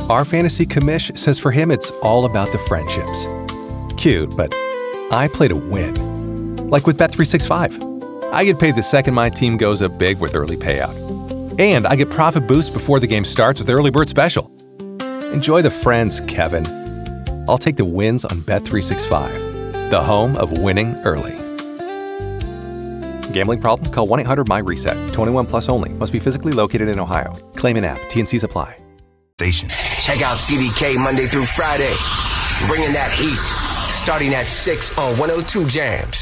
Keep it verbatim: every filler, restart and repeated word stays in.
Our fantasy commish says for him it's all about the friendships. Cute, but I play to win. Like with Bet three sixty-five. I get paid the second my team goes up big with early payout. And I get profit boost before the game starts with Early Bird Special. Enjoy the friends, Kevin. I'll take the wins on Bet three sixty-five, the home of winning early. Gambling problem? Call one eight hundred M Y reset. twenty-one plus only. Must be physically located in Ohio. Claim in app. T N Cs apply. Check out C D K Monday through Friday. Bringing that heat. Starting at six on one oh two Jams.